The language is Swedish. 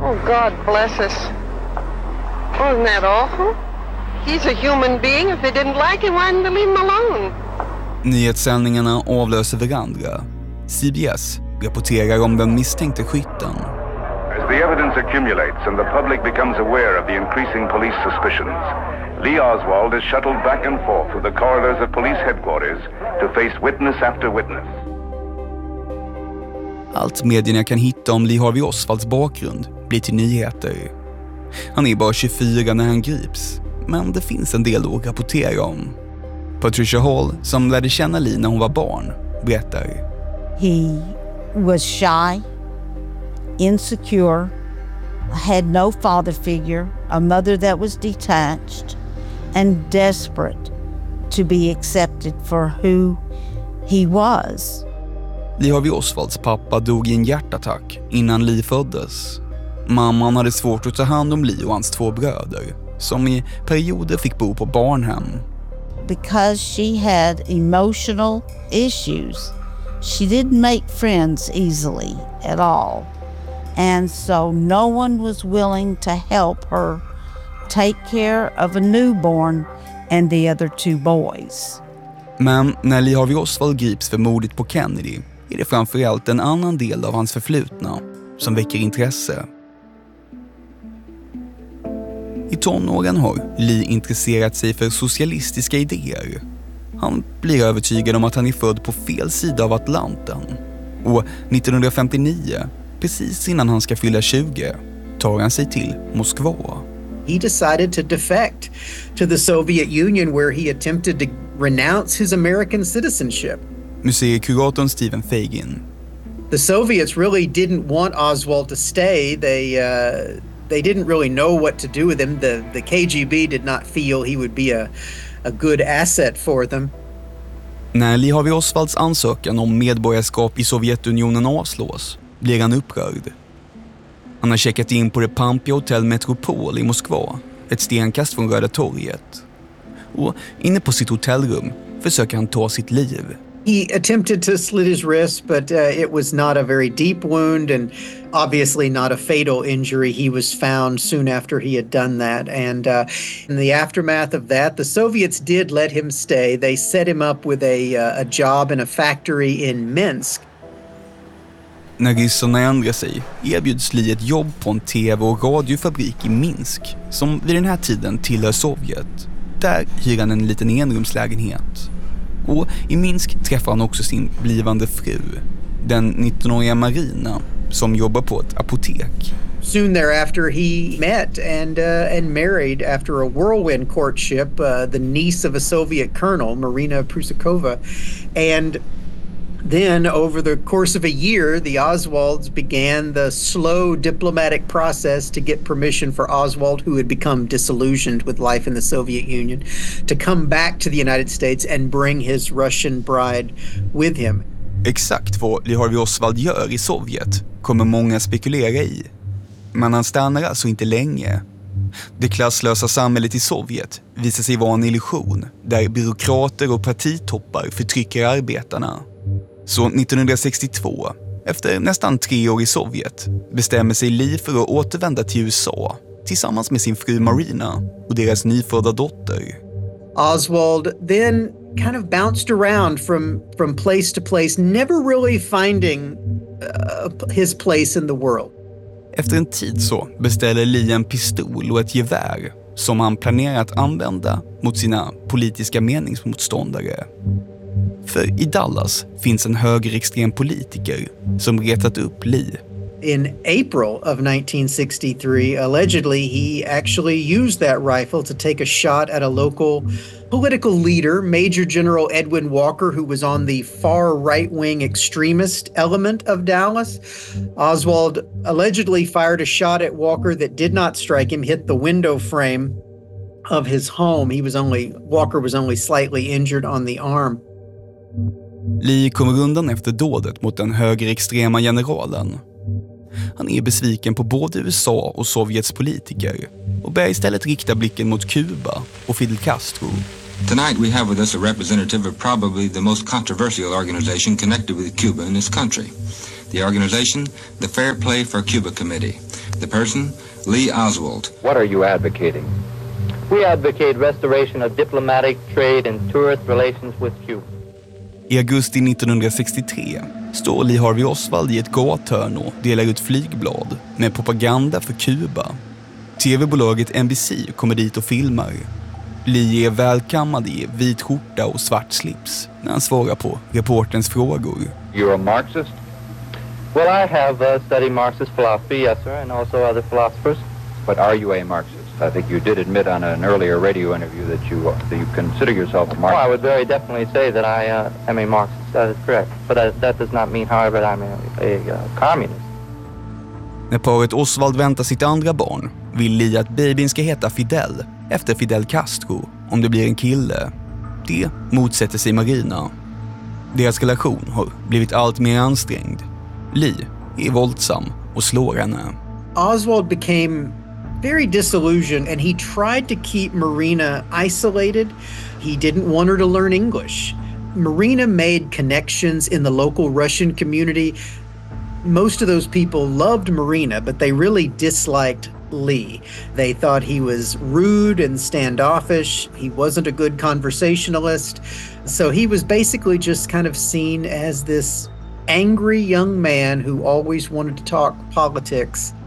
Oh, God bless us. Wasn't that awful? He's a human being. If they didn't like him, why didn't they leave him alone? Nyhetssändningarna avlöser varandra. CBS rapporterar om den misstänkte skytten. As the evidence accumulates and the public becomes aware of the increasing police suspicions, Lee Oswald is shuttled back and forth through the corridors of police headquarters to face witness after witness. Allt medierna kan hitta om Lee Harvey Oswalds bakgrund blir till nyheter. Han är bara 24 när han grips, men det finns en del att rapportera om. Patricia Hall, som lärde känna Lee när hon var barn, berättar. He was shy, insecure, had no father figure, a mother that was detached, and desperate to be accepted for who he was. Lee Harvey Oswalds pappa dog i en hjärtattack innan Lee föddes. Mamman hade svårt att ta hand om Lee och hans 2 bröder, som i perioder fick bo på barnhem. Because she had emotional issues, she didn't make friends easily at all. And so no one was willing to help her take care of a newborn and the other 2 boys. Men när Lee Harvey Oswald grips för mordet på Kennedy är det framförallt en annan del av hans förflutna som väcker intresse. I tonåren har Lee intresserat sig för socialistiska idéer. Han blir övertygad om att han är född på fel sida av Atlanten. Och 1959, precis innan han ska fylla 20, tar han sig till Moskva. He decided to defect to the Soviet Union, where he attempted to renounce his American citizenship. Museikuratorn Stephen Fagin. The Soviets really didn't want Oswald to stay. They didn't really know what to do with him. The KGB did not feel he would be a good asset for them. När Lee Harvey Oswalds ansökan om medborgarskap i Sovjetunionen avslås blir han upprörd. Han har checkat in på det pampiga hotell Metropol i Moskva, ett stenkast från Röda torget. Och inne på sitt hotellrum försöker han ta sitt liv. He attempted to slit his wrist, but it was not a very deep wound and obviously not a fatal injury. He was found soon after he had done that. And in the aftermath of that, the Soviets did let him stay. They set him up with a job in a factory in Minsk. När ryssarna ändrar sig erbjuds Lee ett jobb på en tv- och radiofabrik i Minsk, som vid den här tiden tillhör Sovjet. Där hyr han en liten enrumslägenhet. Och i Minsk träffar han också sin blivande fru, den 19-åriga Marina, som jobbar på ett apotek. Soon thereafter he met and married after a whirlwind courtship, the niece of a Soviet colonel, Marina Prusakova. And then over the course of a year, the Oswalds began the slow diplomatic process to get permission for Oswald, who had become disillusioned with life in the Soviet Union, to come back to the United States and bring his Russian bride with him. Exakt vad Lee Harvey Oswald gör i Sovjet kommer många spekulera i. Men han stannar alltså inte länge. Det klasslösa samhället i Sovjet visar sig vara en illusion där byråkrater och partitoppar förtrycker arbetarna. Så 1962, efter nästan 3 år i Sovjet, bestämmer sig Lee för att återvända till USA tillsammans med sin fru Marina och deras nyfödda dotter. Oswald then kind of bounced around from place to place, never really finding his place in the world. Efter en tid så beställer Lee en pistol och ett gevär som han planerar att använda mot sina politiska meningsmotståndare. För i Dallas finns en högerextrem politiker som retat upp Lee. In April of 1963, allegedly, he actually used that rifle to take a shot at a local political leader, Major General Edwin Walker, who was on the far right-wing extremist element of Dallas. Oswald allegedly fired a shot at Walker that did not strike him, hit the window frame of his home. Walker was only slightly injured on the arm. Lee kommer undan efter dådet mot den högerextrema generalen. Han är besviken på både USA och Sovjets politiker och börjar istället rikta blicken mot Kuba och Fidel Castro. Tonight we have with us a representative of probably the most controversial organization connected with Cuba in this country. The organization, the Fair Play for Cuba Committee, The person, Lee Oswald. What are you advocating? We advocate restoration of diplomatic, trade and tourist relations with Cuba. I augusti 1963 står Lee Harvey Oswald i ett gathörn och delar ut flygblad med propaganda för Kuba. TV-bolaget NBC kommer dit och filmar. Lee är välkammad i vit skjorta och svart slips när han svarar på reporterns frågor. You're a Marxist? Well, I have studied Marxist philosophy, yes, sir, and also other philosophers. But are you a Marxist? I think you did admit on an earlier radio interview that you consider yourself a Marxist. Oh, I would very definitely say that I am a Marxist. That is correct. But that does not mean, however, that I'm a communist. När paret Oswald väntar sitt andra barn vill Lee att babyn ska heta Fidel efter Fidel Castro om det blir en kille. Det motsätter sig Marina. Deras relation har blivit allt mer ansträngd. Lee är våldsam och slår henne. Oswald became very disillusioned and he tried to keep Marina isolated. He didn't want her to learn English. Marina made connections in the local Russian community. Most of those people loved Marina, but they really disliked Lee. They thought he was rude and standoffish. He wasn't a good conversationalist. So he was basically just kind of seen as this angry young man who always wanted to talk politics.